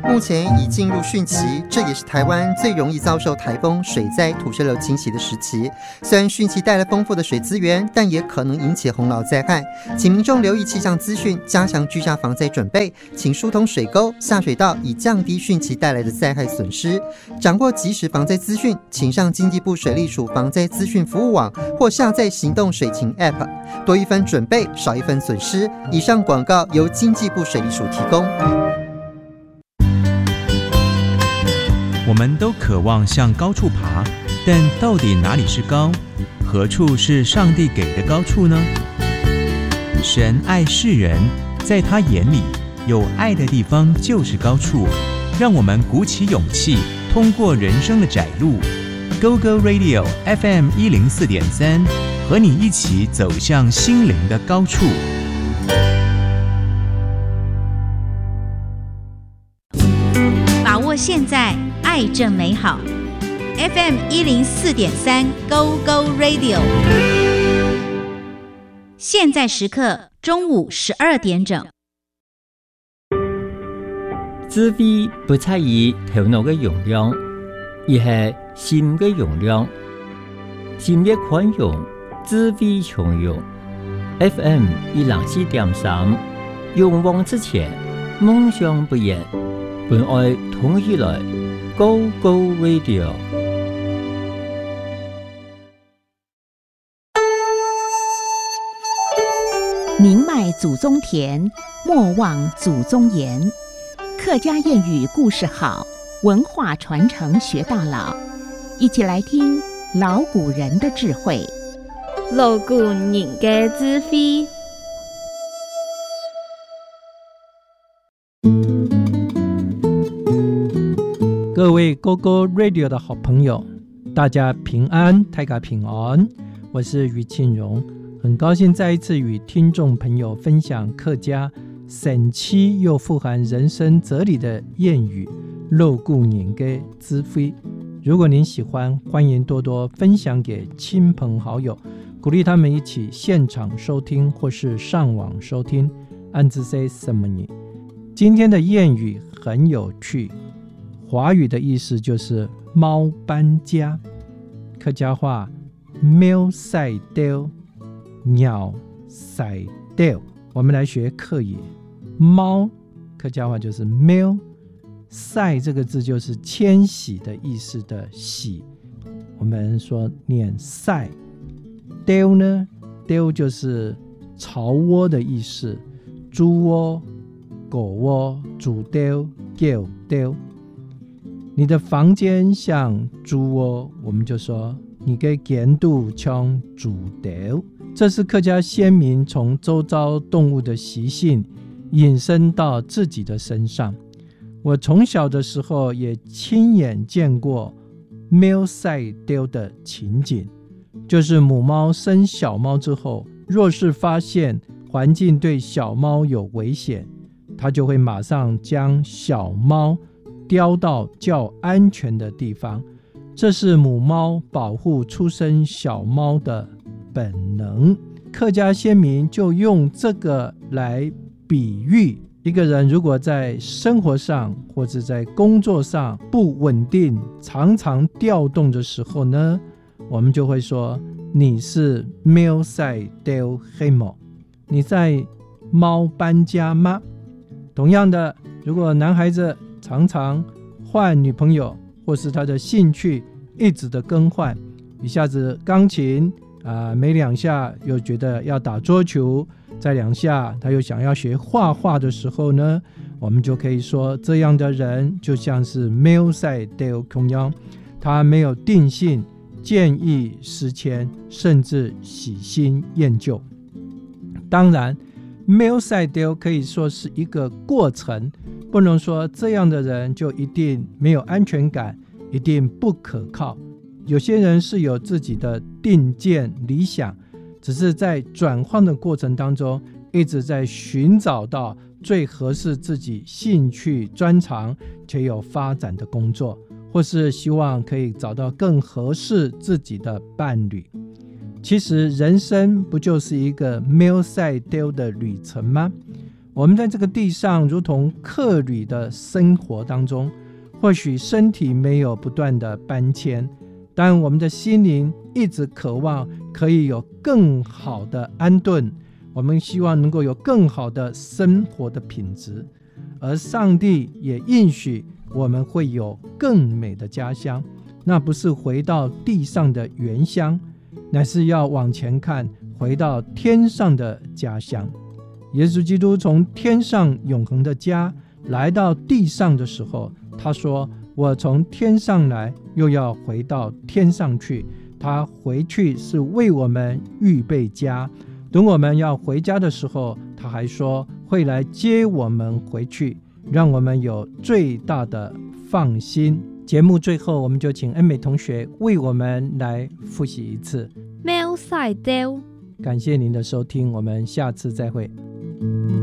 目前已进入汛期，这也是台湾最容易遭受台风、水灾、土石流侵袭的时期。虽然汛期带来丰富的水资源，但也可能引起洪涝灾害，请民众留意气象资讯，加强居家防灾准备，请疏通水沟、下水道，以降低汛期带来的灾害损失。掌握即时防灾资讯，请上经济部水利署防灾资讯服务网或下载行动水情 App， 多一分准备，少一分损失。以上广告由经济部水利署提供。 我们都渴望向高处爬，但到底哪里是高？何处是上帝给的高处呢？神爱世人，在他眼里，有爱的地方就是高处。让我们鼓起勇气，通过人生的窄路 ，Go Go Radio FM 104.3，和你一起走向心灵的高处。 把握现在，爱正美好。FM 104.3 Go Go Radio， 现在时刻中午12点整。 智慧不在于头腦嘅容量，而係心嘅容量。心越寬容，智慧從容。FM 104.3，勇往直前，夢想不言，本愛同起來 ，Go Go Radio。 宁迈祖宗田，莫忘祖宗言。客家谚语故事好，文化传承学到老。一起来听老古人的智慧。 老古人的智慧。 各位 Go Go Radio 的好朋友，大家平安，大家平安。我是于庆荣，很高兴再一次与听众朋友分享客家神奇又富含人生哲理的谚语老古人的智慧。如果您喜欢，欢迎多多分享给亲朋好友，鼓励他们一起现场收听或是上网收听。按字say什么呢？今天的谚语很有趣，华语的意思就是猫搬家，客家话喵赛丢，鸟赛丢。我们来学客语，猫客家话就是喵，赛这个字就是迁徙的意思的徙，我们说念赛。丢呢，丢就是巢窝的意思，猪窝、狗窝、猪丢、狗丢。你的房间像猪窝，我们就说你的间肚像猪丢。这是客家先民从周遭动物的习性引申到自己的身上。我从小的时候也亲眼见过喵赛丢的情景，就是母猫生小猫之后，若是发现环境对小猫有危险，它就会马上将小猫叼到较安全的地方，这是母猫保护出生小猫的本能。客家先民就用这个来比喻一个人如果在生活上或者在工作上不稳定，常常调动的时候呢，我们就会说你是喵赛丢黑猫，你在猫搬家吗？同样的，如果男孩子常常换女朋友，或是他的兴趣一直的更换，一下子钢琴没两下又觉得要打桌球，再两下他又想要学画画的时候呢，我们就可以说这样的人就像是喵赛丢空央，他没有定性，见异思迁，甚至喜新厌旧。当然喵赛丢可以说是一个过程，不能说这样的人就一定没有安全感，一定不可靠。有些人是有自己的定见理想，只是在转换的过程当中一直在寻找到最合适自己兴趣专长且有发展的工作，或是希望可以找到更合适自己的伴侣。其实人生不就是一个喵赛丢的旅程吗？ 我们在这个地上如同客旅的生活当中，或许身体没有不断的搬迁，但我们的心灵一直渴望可以有更好的安顿，我们希望能够有更好的生活的品质，而上帝也应许我们会有更美的家乡，那不是回到地上的原乡，乃是要往前看，回到天上的家乡。耶稣基督从天上永恒的家来到地上的时候，他说，我从天上来，又要回到天上去。他回去是为我们预备家，等我们要回家的时候，他还说会来接我们回去，让我们有最大的放心。节目最后，我们就请恩美同学为我们来复习一次。 喵赛丢， 感谢您的收听，我们下次再会。